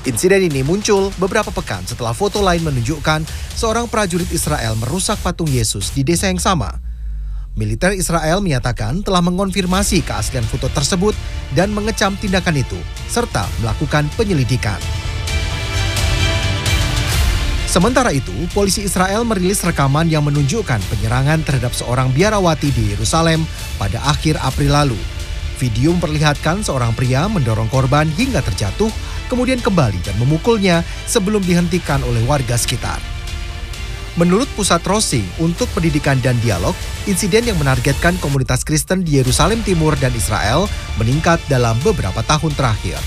Insiden ini muncul beberapa pekan setelah foto lain menunjukkan seorang prajurit Israel merusak patung Yesus di desa yang sama. Militer Israel menyatakan telah mengonfirmasi keaslian foto tersebut dan mengecam tindakan itu, serta melakukan penyelidikan. Sementara itu, polisi Israel merilis rekaman yang menunjukkan penyerangan terhadap seorang biarawati di Yerusalem pada akhir April lalu. Video memperlihatkan seorang pria mendorong korban hingga terjatuh, kemudian kembali dan memukulnya sebelum dihentikan oleh warga sekitar. Menurut Pusat Rosing untuk Pendidikan dan Dialog, insiden yang menargetkan komunitas Kristen di Yerusalem Timur dan Israel meningkat dalam beberapa tahun terakhir.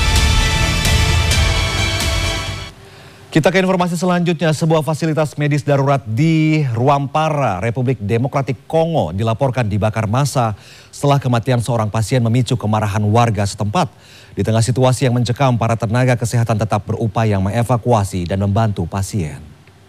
Kita ke informasi selanjutnya, sebuah fasilitas medis darurat di Rwampara, Republik Demokratik Kongo dilaporkan dibakar massa setelah kematian seorang pasien memicu kemarahan warga setempat. Di tengah situasi yang mencekam, para tenaga kesehatan tetap berupaya mengevakuasi dan membantu pasien.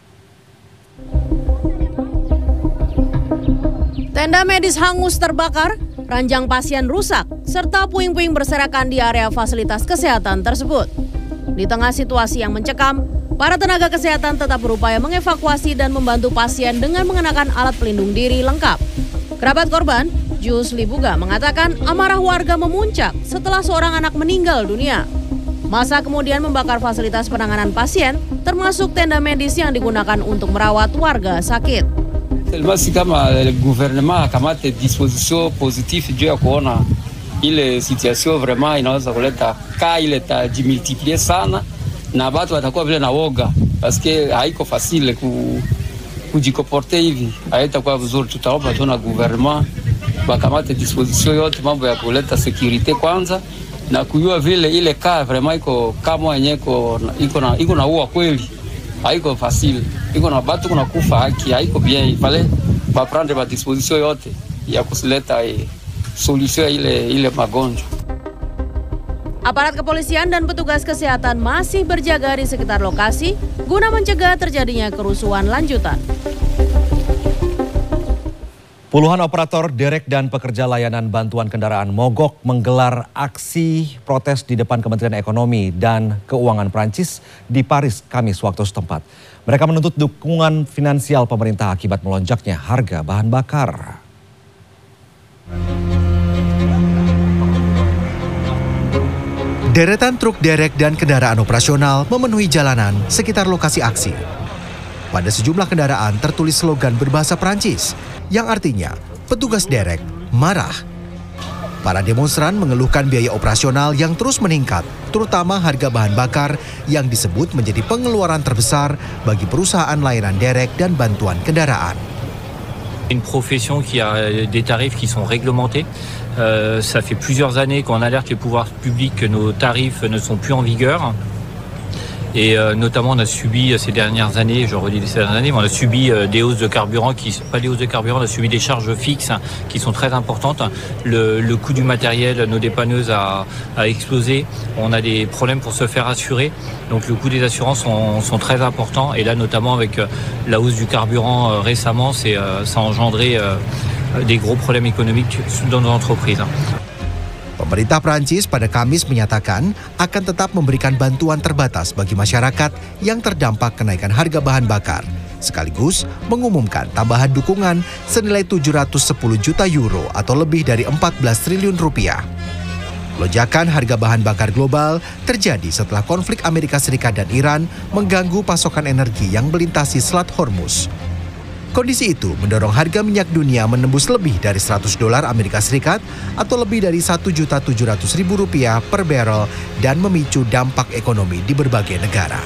Tenda medis hangus terbakar, ranjang pasien rusak, serta puing-puing berserakan di area fasilitas kesehatan tersebut. Di tengah situasi yang mencekam, para tenaga kesehatan tetap berupaya mengevakuasi dan membantu pasien dengan mengenakan alat pelindung diri lengkap. Kerabat korban, Jus Libuga, mengatakan amarah warga memuncak setelah seorang anak meninggal dunia. Massa kemudian membakar fasilitas penanganan pasien, termasuk tenda medis yang digunakan untuk merawat warga sakit. Basi kama gouvernement akamate disposition positif juu ya kuona ile situation vraiment inaweza kuleta ile tajimultiplier sana na watu watakuwa vile na woga paske haiko facile kujikoporte hivi, haitakuwa vizuri. Tutaomba tu na gouvernement bakamate disposition yote, mambo ya kuleta security kwanza na kujua vile ile vraiment iko kama yenyewe iko na uwa kweli, haiko facile, iko na batu kuna kufa haki, haiko bien. Fale ba prendre ba disposition yote ya kusileta solution ile magonjwa. Aparat kepolisian dan petugas kesehatan masih berjaga di sekitar lokasi guna mencegah terjadinya kerusuhan lanjutan. Puluhan operator derek dan pekerja layanan bantuan kendaraan mogok menggelar aksi protes di depan Kementerian Ekonomi dan Keuangan Prancis di Paris Kamis waktu setempat. Mereka menuntut dukungan finansial pemerintah akibat melonjaknya harga bahan bakar. Deretan truk derek dan kendaraan operasional memenuhi jalanan sekitar lokasi aksi. Pada sejumlah kendaraan tertulis slogan berbahasa Prancis yang artinya petugas derek marah. Para demonstran mengeluhkan biaya operasional yang terus meningkat, terutama harga bahan bakar yang disebut menjadi pengeluaran terbesar bagi perusahaan layanan derek dan bantuan kendaraan. Une profession qui a des tarifs qui sont réglementés. Ça fait plusieurs années qu'on alerte les pouvoirs publics que nos tarifs ne sont plus en vigueur. Et notamment, on a subi ces dernières années, je redis ces dernières années, on a subi des hausses de carburant, pas des hausses de carburant, on a subi des charges fixes qui sont très importantes. Le coût du matériel, nos dépanneuses a explosé. On a des problèmes pour se faire assurer. Donc le coût des assurances sont très importants. Et là, notamment avec la hausse du carburant récemment, ça a engendré des gros problèmes économiques dans nos entreprises. Pemerintah Prancis pada Kamis menyatakan akan tetap memberikan bantuan terbatas bagi masyarakat yang terdampak kenaikan harga bahan bakar, sekaligus mengumumkan tambahan dukungan senilai 710 juta euro atau lebih dari 14 triliun rupiah. Lonjakan harga bahan bakar global terjadi setelah konflik Amerika Serikat dan Iran mengganggu pasokan energi yang melintasi Selat Hormuz. Kondisi itu mendorong harga minyak dunia menembus lebih dari $100 Amerika Serikat atau lebih dari Rp1.700.000 per barrel dan memicu dampak ekonomi di berbagai negara.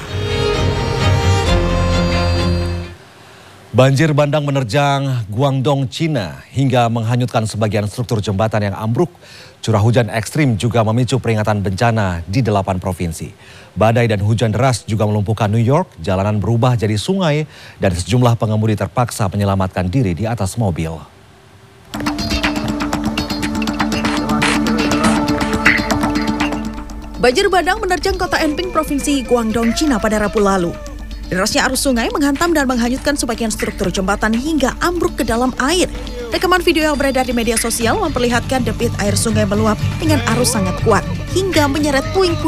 Banjir bandang menerjang Guangdong, Cina hingga menghanyutkan sebagian struktur jembatan yang ambruk. Curah hujan ekstrim juga memicu peringatan bencana di 8 provinsi. Badai dan hujan deras juga melumpuhkan New York, jalanan berubah jadi sungai, dan sejumlah pengemudi terpaksa menyelamatkan diri di atas mobil. Banjir bandang menerjang kota Enping, Provinsi Guangdong, Cina pada Rabu lalu. Derasnya arus sungai menghantam dan menghanyutkan sebagian struktur jembatan hingga ambruk ke dalam air. Rekaman video yang beredar di media sosial memperlihatkan debit air sungai meluap dengan arus sangat kuat hingga menyeret puing-puing